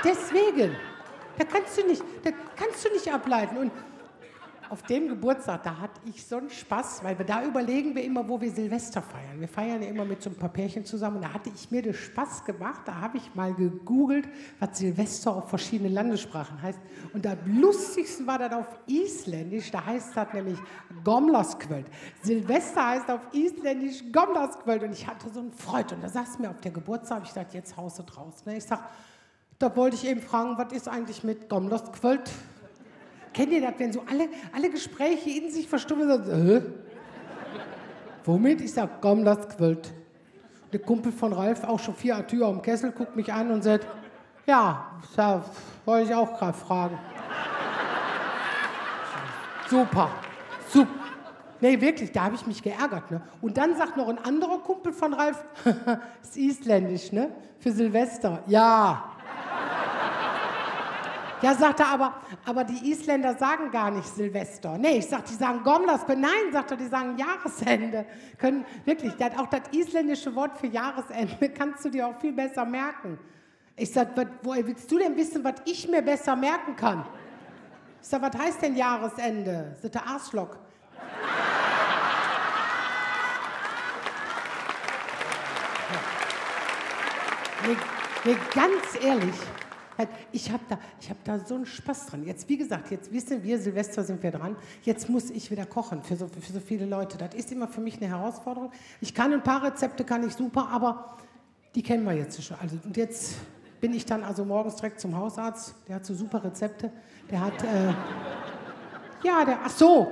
Deswegen. Da kannst du nicht ableiten. Und auf dem Geburtstag, da hatte ich so einen Spaß, weil da überlegen wir immer, wo wir Silvester feiern. Wir feiern ja immer mit so ein paar Pärchen zusammen. Und da hatte ich mir den Spaß gemacht, da habe ich mal gegoogelt, was Silvester auf verschiedenen Landessprachen heißt. Und am lustigsten war das auf Isländisch, da heißt das nämlich Gomlaskvöld. Silvester heißt auf Isländisch Gomlaskvöld. Und ich hatte so eine Freude. Und da saß mir auf der Geburtstag, habe ich gesagt, jetzt haust du draus. Ich sage, da wollte ich eben fragen, was ist eigentlich mit Gomlaskvöld? Kennt ihr das, wenn so alle Gespräche in sich verstummen sind? Womit? Ich sag, komm, lass quillt. Der Kumpel von Ralf, auch schon 4 Atür am Kessel, guckt mich an und sagt, ja, da wollte ich auch gerade fragen. Super. Nee, wirklich, da habe ich mich geärgert. Ne? Und dann sagt noch ein anderer Kumpel von Ralf, ist isländisch, ne? Für Silvester. Ja. Ja, sagt er, aber die Isländer sagen gar nicht Silvester. Nee, ich sag, die sagen Gomlaskvöld. Nein, sagt er, die sagen Jahresende. Wirklich, auch das isländische Wort für Jahresende kannst du dir auch viel besser merken. Ich sag, woher willst du denn wissen, was ich mir besser merken kann? Ich sag, was heißt denn Jahresende? Ist das der Arschloch? Nee, ganz ehrlich. Ich hab da so einen Spaß dran. Jetzt, wie gesagt, jetzt wissen wir, Silvester sind wir dran. Jetzt muss ich wieder kochen für so viele Leute. Das ist immer für mich eine Herausforderung. Ich kann ein paar Rezepte, kann ich super, aber die kennen wir jetzt schon. Also, und jetzt bin ich dann also morgens direkt zum Hausarzt. Der hat so super Rezepte. Der hat, ach so,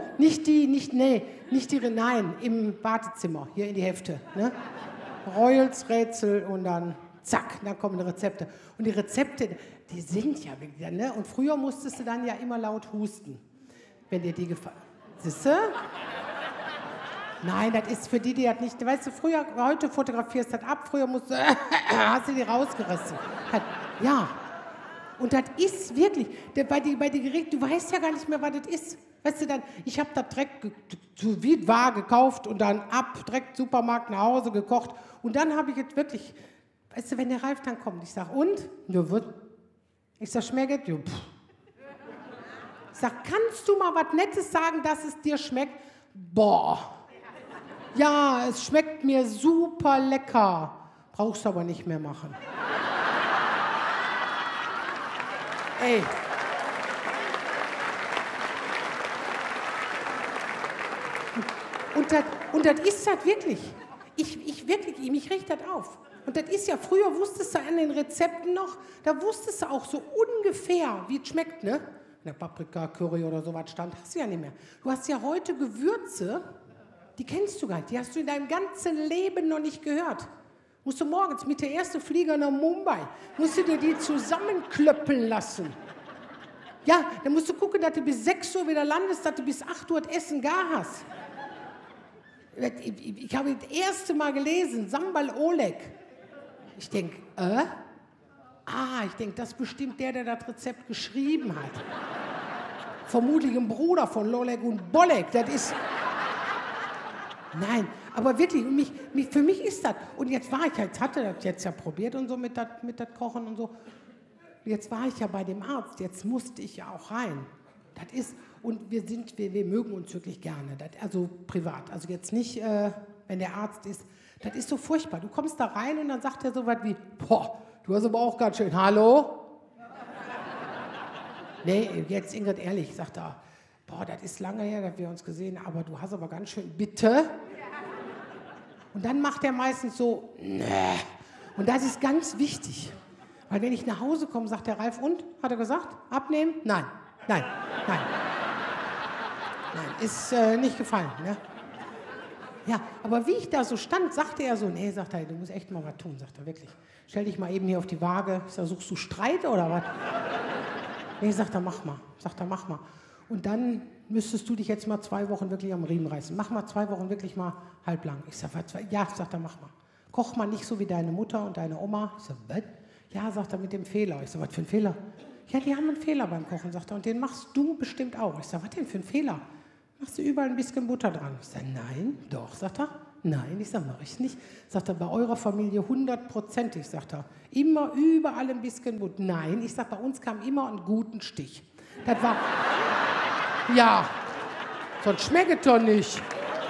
nein, im Wartezimmer, hier in die Hefte. Ne? Royals, Rätsel und dann... Zack, dann kommen die Rezepte. Und die Rezepte, die sind ja wieder, ne? Und früher musstest du dann ja immer laut husten, wenn dir die gefallen. Siehst du? Nein, das ist für die das nicht. Weißt du, heute fotografierst du das ab, früher hast du die rausgerissen. Ja. Und das ist wirklich, bei den Gerichten, du weißt ja gar nicht mehr, was das ist. Weißt du dann, ich habe das direkt wie war gekauft und dann direkt Supermarkt nach Hause gekocht. Und dann habe ich jetzt wirklich. Weißt du, wenn der Ralf dann kommt, ich sag, und? Ja, wird. Ich sag, schmeckt? Ja, pff. Ich sag, kannst du mal was Nettes sagen, dass es dir schmeckt? Boah. Ja, es schmeckt mir super lecker. Brauchst du aber nicht mehr machen. Ey. Und das ist das wirklich. Mich riecht das auf. Und das ist ja, früher wusstest du an den Rezepten noch, da wusstest du auch so ungefähr, wie es schmeckt, ne? Wenn der Paprika, Curry oder sowas stand, hast du ja nicht mehr. Du hast ja heute Gewürze, die kennst du gar nicht, die hast du in deinem ganzen Leben noch nicht gehört. Musst du morgens mit der ersten Flieger nach Mumbai, musst du dir die zusammenklöppeln lassen. Ja, dann musst du gucken, dass du bis 6 Uhr wieder landest, dass du bis 8 Uhr das Essen gar hast. Ich habe das erste Mal gelesen, Sambal Oleg. Ich denke, ich denke, das ist bestimmt der das Rezept geschrieben hat. Vermutlich ein Bruder von Lolek und Bolek. Das ist... Nein, aber wirklich, für mich ist das. Und jetzt hatte das jetzt ja probiert und so mit das Kochen und so. Jetzt war ich ja bei dem Arzt, jetzt musste ich ja auch rein. Das ist... Und wir mögen uns wirklich gerne, also privat. Also jetzt nicht, wenn der Arzt ist. Das ist so furchtbar. Du kommst da rein und dann sagt er so was wie, boah, du hast aber auch ganz schön, hallo? Nee, jetzt Ingrid, ehrlich, sagt er, boah, das ist lange her, dass wir uns gesehen haben, aber du hast aber ganz schön, bitte? Und dann macht er meistens so, nee. Und das ist ganz wichtig. Weil wenn ich nach Hause komme, sagt der Ralf, und? Hat er gesagt, abnehmen? Nein, ist nicht gefallen, ne? Ja, aber wie ich da so stand, sagte er so, nee, sagt er, du musst echt mal was tun, sagt er, wirklich. Stell dich mal eben hier auf die Waage. Ich sag, suchst du Streit oder was? Nee, sagt er, mach mal. Und dann müsstest du dich jetzt mal 2 Wochen wirklich am Riemen reißen. Mach mal 2 Wochen wirklich mal halblang. Ich sag, ja, sagt er, mach mal. Koch mal nicht so wie deine Mutter und deine Oma. Ich sag, was? Ja, sagt er, mit dem Fehler. Ich sag, was für ein Fehler? Ja, die haben einen Fehler beim Kochen, sagt er, und den machst du bestimmt auch. Ich sag, was denn für ein Fehler? Machst du überall ein bisschen Butter dran? Ich sage, nein, doch, sagt er. Nein, ich sag, mache ich nicht. Sagt er, bei eurer Familie 100%, sagt er. Immer überall ein bisschen gut. Nein, ich sag, bei uns kam immer einen guten Stich. Das war, ja, sonst schmeckt es doch nicht.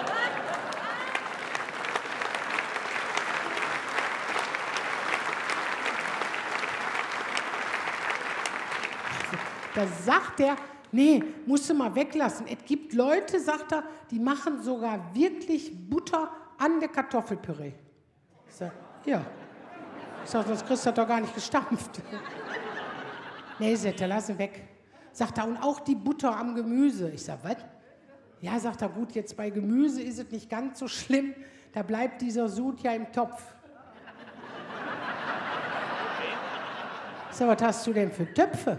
Da sagt er, nee, musst du mal weglassen. Es gibt Leute, sagt er, die machen sogar wirklich Butter an der Kartoffelpüree. Ich sage, ja. Ich sage, das kriegst du doch gar nicht gestampft. Nee, sagt er, lass ihn weg. Sagt er, und auch die Butter am Gemüse. Ich sage, was? Ja, sagt er, gut, jetzt bei Gemüse ist es nicht ganz so schlimm. Da bleibt dieser Sud ja im Topf. Ich sage, was hast du denn für Töpfe?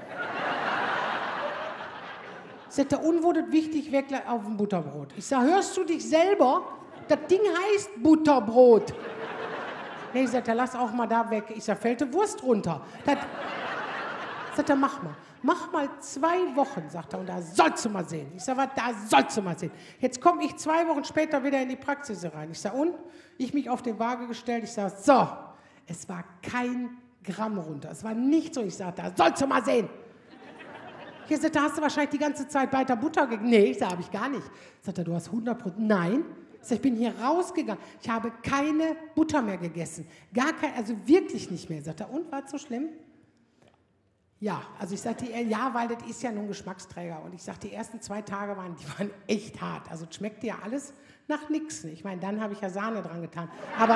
Sagt er, und wurde wichtig weg auf dem Butterbrot. Ich sage, hörst du dich selber? Das Ding heißt Butterbrot. Nee, sagt er, lass auch mal da weg. Ich sage, fällt die Wurst runter. Sagt er, mach mal. Mach mal 2 Wochen, sagt er, und da sollst du mal sehen. Ich sage, was, da sollst du mal sehen. Jetzt komme ich 2 Wochen später wieder in die Praxis rein. Ich sage, und? Ich mich auf die Waage gestellt. Ich sage, so, es war kein Gramm runter. Es war nicht so. Ich sage, da sollst du mal sehen. Ich sage, da hast du wahrscheinlich die ganze Zeit weiter Butter gegessen. Nee, ich sage, habe ich gar nicht. Sagt er, du hast 100%. Nein. Ich sage, ich bin hier rausgegangen. Ich habe keine Butter mehr gegessen. Gar kein, also wirklich nicht mehr. Sagt er, und, war es so schlimm? Ja, also ich sagte, ja, weil das ist ja nun Geschmacksträger. Und ich sagte, die ersten 2 Tage waren echt hart. Also es schmeckte ja alles nach nichts. Ich meine, dann habe ich ja Sahne dran getan. Aber...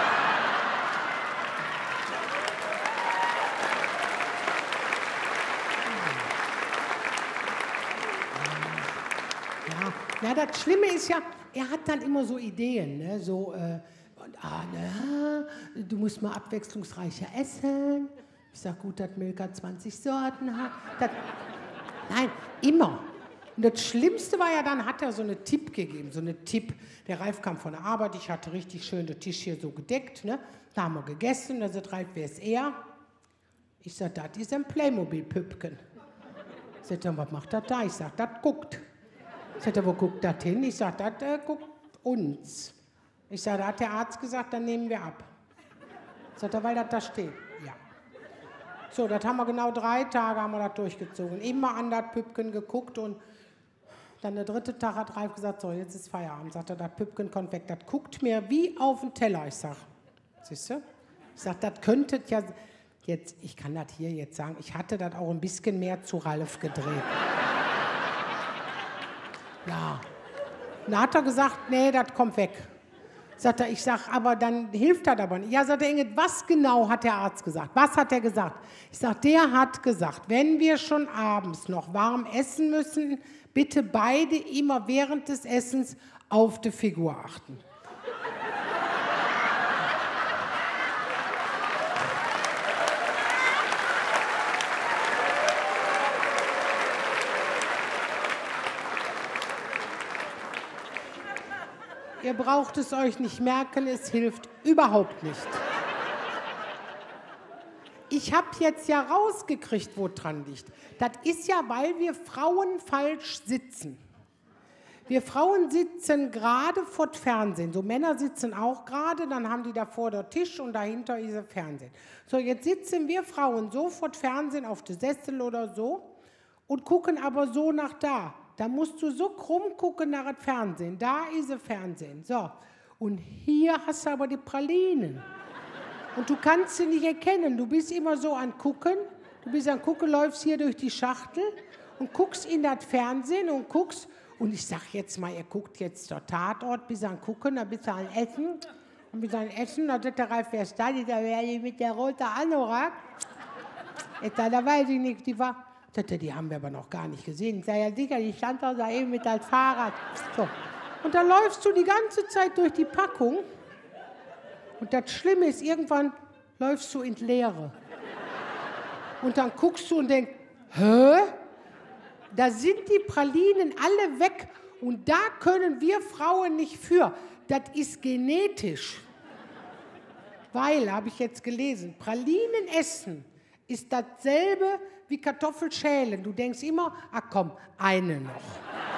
Ja, das Schlimme ist ja, er hat dann immer so Ideen, ne? So, du musst mal abwechslungsreicher essen. Ich sage, gut, dass Milka 20 Sorten hat. Nein, immer. Und das Schlimmste war ja, dann hat er so eine Tipp gegeben, so eine Tipp. Der Ralf kam von der Arbeit, ich hatte richtig schön den Tisch hier so gedeckt. Ne? Da haben wir gegessen, da sagt Ralf, wer ist er? Ich sage, das ist ein Playmobil-Püppchen. Sagt er, was macht das da? Ich sage, das guckt. Sagt er, wo guckt das hin? Ich sage, das guckt uns. Ich sage, da hat der Arzt gesagt, dann nehmen wir ab. Sagt er, weil das da steht. Ja. So, das haben wir genau 3 Tage haben wir das durchgezogen. Immer an das Püppchen geguckt und dann der 3. Tag hat Ralf gesagt, so, jetzt ist Feierabend. Sagt er, das Püppchen kommt weg. Das guckt mir wie auf den Teller. Ich sage, siehst du? Ich sage, das könntet ja jetzt, ich kann das hier jetzt sagen, ich hatte das auch ein bisschen mehr zu Ralf gedreht. Ja. Und dann hat er gesagt, nee, das kommt weg. Sagt er, ich sag, aber dann hilft das aber nicht. Ja, sagt er, Ingrid, was genau hat der Arzt gesagt? Was hat er gesagt? Ich sag, der hat gesagt, wenn wir schon abends noch warm essen müssen, bitte beide immer während des Essens auf die Figur achten. Ihr braucht es euch nicht merken, es hilft überhaupt nicht. Ich habe jetzt ja rausgekriegt, wo dran liegt. Das ist ja, weil wir Frauen falsch sitzen. Wir Frauen sitzen gerade vor dem Fernsehen. So Männer sitzen auch gerade, dann haben die davor den Tisch und dahinter ist das Fernsehen. So, jetzt sitzen wir Frauen so vor dem Fernsehen auf dem Sessel oder so und gucken aber so nach da. Da musst du so krumm gucken nach dem Fernsehen. Da ist das Fernsehen. So. Und hier hast du aber die Pralinen. Und du kannst sie nicht erkennen. Du bist immer so an Gucken. Du bist an Gucken, läufst hier durch die Schachtel und guckst in das Fernsehen und guckst. Und ich sag jetzt mal, ihr guckt jetzt der Tatort, bis an Gucken, dann bist du an Essen. Und bis an Essen, dann sagt der Ralf, wer ist da? Die mit der roten Anorak. Da weiß ich nicht, die war... Die haben wir aber noch gar nicht gesehen. Ich sage, ja sicher, die stand da eben mit als Fahrrad. So. Und dann läufst du die ganze Zeit durch die Packung. Und das Schlimme ist, irgendwann läufst du ins Leere. Und dann guckst du und denkst, hä? Da sind die Pralinen alle weg. Und da können wir Frauen nicht für. Das ist genetisch. Weil, habe ich jetzt gelesen, Pralinen essen ist dasselbe wie Kartoffelschälen. Du denkst immer, ach komm, eine noch.